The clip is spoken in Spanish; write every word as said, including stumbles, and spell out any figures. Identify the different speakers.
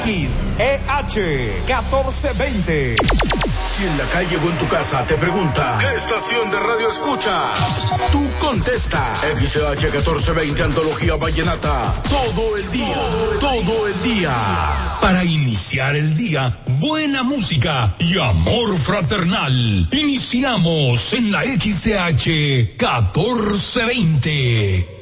Speaker 1: X E H catorce veinte.
Speaker 2: Si en la calle o en tu casa te pregunta ¿qué estación de radio escucha? Tú contesta X E H catorce veinte, Antología Vallenata. Todo el día, todo el día.
Speaker 3: Para iniciar el día, buena música y amor fraternal. Iniciamos en la X E H catorce veinte.